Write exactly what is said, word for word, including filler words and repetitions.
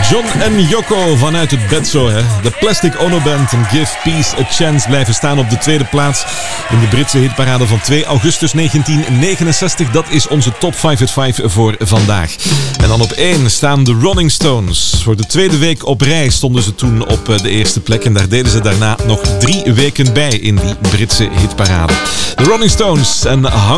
John en Yoko vanuit het bed zo, hè. De Plastic Ono Band en Give Peace a Chance blijven staan op de tweede plaats in de Britse hitparade van twee augustus negentien negenenzestig. Dat is onze top vijf at vijf voor vandaag. En dan op één staan de Rolling Stones. Voor de tweede week op rij stonden ze toen op de eerste plek. En daar deden ze daarna nog drie weken bij in die Britse hitparade. De Rolling Stones en Hang